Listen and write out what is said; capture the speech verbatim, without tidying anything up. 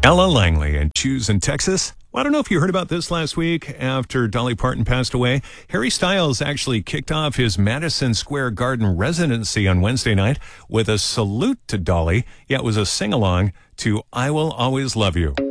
Ella Langley and Choose in Texas. Well, I don't know if you heard about this last week after Dolly Parton passed away. Harry Styles actually kicked off his Madison Square Garden residency on Wednesday night with a salute to Dolly. Yeah, it was a sing-along to I Will Always Love You.